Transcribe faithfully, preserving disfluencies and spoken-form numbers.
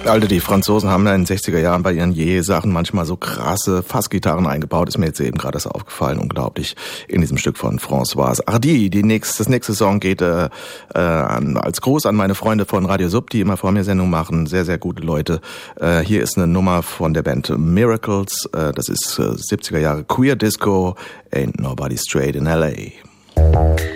Alter, die Franzosen haben ja in den sechziger Jahren bei ihren Je-Sachen manchmal so krasse Fassgitarren eingebaut. Ist mir jetzt eben gerade so aufgefallen, unglaublich, in diesem Stück von Françoise Hardy. Die nächste, das nächste Song geht äh, äh, als Gruß an meine Freunde von Radio Sub, die immer vor mir Sendung machen. Sehr, sehr gute Leute. Äh, hier ist eine Nummer von der Band Miracles. Äh, das ist äh, siebziger Jahre Queer Disco. Ain't Nobody Straight in L A.